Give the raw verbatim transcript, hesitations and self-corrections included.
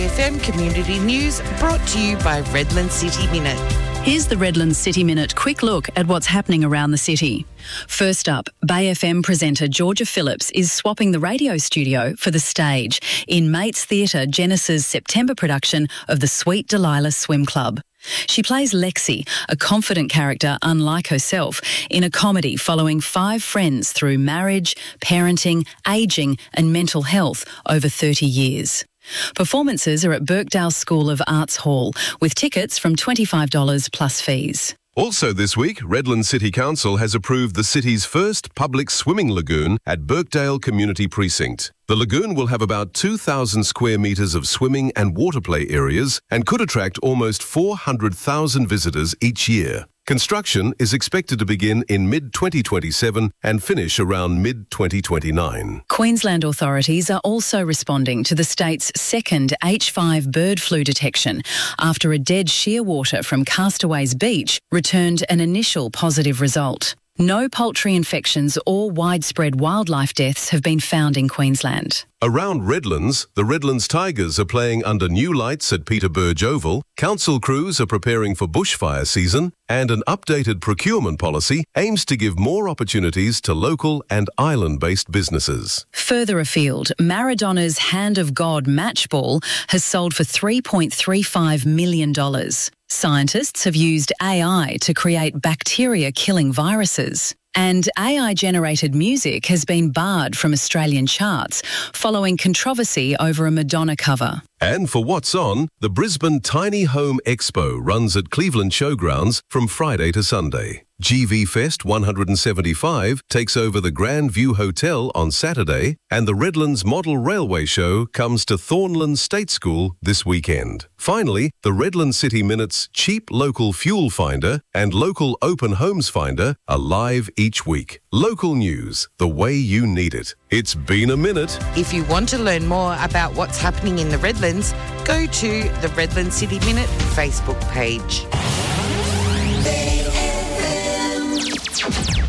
Bay F M Community News brought to you by Redlands City Minute. Here's the Redlands City Minute quick look at what's happening around the city. First up, Bay F M presenter Georgia Phillips is swapping the radio studio for the stage in Mates Theatre Genesis' September production of the Sweet Delilah Swim Club. She plays Lexi, a confident character unlike herself, in a comedy following five friends through marriage, parenting, ageing and mental health over thirty years. Performances are at Birkdale School of Arts Hall, with tickets from twenty-five dollars plus fees. Also this week, Redlands City Council has approved the city's first public swimming lagoon at Birkdale Community Precinct. The lagoon will have about two thousand square metres of swimming and water play areas and could attract almost four hundred thousand visitors each year. Construction is expected to begin in mid twenty twenty-seven and finish around mid twenty twenty-nine. Queensland authorities are also responding to the state's second H five bird flu detection after a dead shearwater from Castaways Beach returned an initial positive result. No poultry infections or widespread wildlife deaths have been found in Queensland. Around Redlands, the Redlands Tigers are playing under new lights at Peter Burge Oval, council crews are preparing for bushfire season, and an updated procurement policy aims to give more opportunities to local and island-based businesses. Further afield, Maradona's Hand of God match ball has sold for three point three five million dollars. Scientists have used A I to create bacteria-killing viruses. And A I-generated music has been barred from Australian charts following controversy over a Madonna cover. And for What's On, the Brisbane Tiny Home Expo runs at Cleveland Showgrounds from Friday to Sunday. G V Fest one seventy-five takes over the Grand View Hotel on Saturday, and the Redlands Model Railway Show comes to Thornland State School this weekend. Finally, the Redlands City Minute's Cheap Local Fuel Finder and Local Open Homes Finder are live each week. Local news, the way you need it. It's been a minute. If you want to learn more about what's happening in the Redlands, go to the Redlands City Minute Facebook page.